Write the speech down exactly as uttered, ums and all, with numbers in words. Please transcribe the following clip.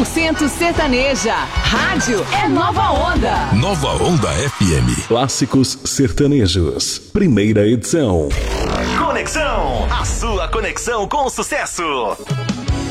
por cento sertaneja. Rádio é Nova Onda. Nova Onda F M. Clássicos sertanejos. Primeira edição. Conexão, a sua conexão com o sucesso.